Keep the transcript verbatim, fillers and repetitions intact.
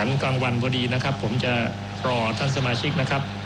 ารกลางวันพอดีนะครับผมจะรอท่านสมาชิกนะครับ